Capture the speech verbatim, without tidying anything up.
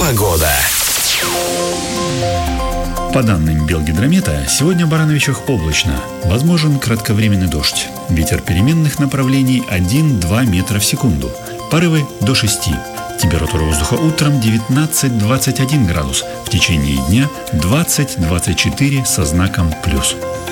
Погода. По данным Белгидромета, сегодня в Барановичах облачно. Возможен кратковременный дождь. Ветер переменных направлений один-два метра в секунду. Порывы до шести. Температура воздуха утром девятнадцать-двадцать один градус. В течение дня двадцать-двадцать четыре со знаком плюс.